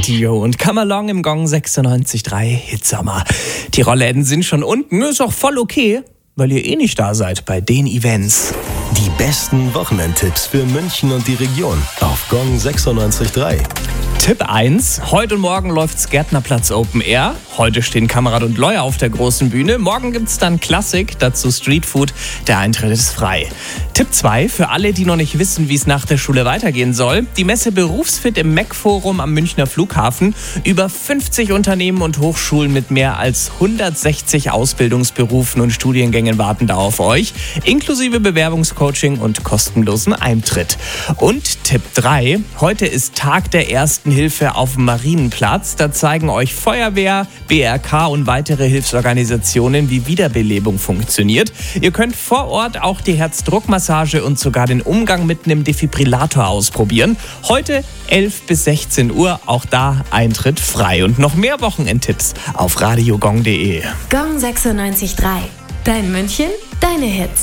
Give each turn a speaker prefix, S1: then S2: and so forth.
S1: Dio und Come Along im Gong 96.3 Hitsommer. Die Rollläden sind schon unten, ist auch voll okay, weil ihr eh nicht da seid bei den Events.
S2: Die besten Wochenendtipps für München und die Region auf Gong 96.3.
S1: Tipp 1. Heute und morgen läuft's Gärtnerplatz Open Air. Heute stehen Kamerad und Leuer auf der großen Bühne. Morgen gibt's dann Klassik, dazu Streetfood. Der Eintritt ist frei. Tipp 2. Für alle, die noch nicht wissen, wie es nach der Schule weitergehen soll. Die Messe Berufsfit im MEC-Forum am Münchner Flughafen. Über 50 Unternehmen und Hochschulen mit mehr als 160 Ausbildungsberufen und Studiengängen warten da auf euch. Inklusive Bewerbungscoaching und kostenlosen Eintritt. Und Tipp 3. Heute ist Tag der Ersten Hilfe auf dem Marienplatz. Da zeigen euch Feuerwehr, BRK und weitere Hilfsorganisationen, wie Wiederbelebung funktioniert. Ihr könnt vor Ort auch die Herzdruckmassage und sogar den Umgang mit einem Defibrillator ausprobieren. Heute 11 bis 16 Uhr, auch da Eintritt frei. Und noch mehr Wochenendtipps auf radiogong.de.
S3: Gong 96.3. Dein München, deine Hits.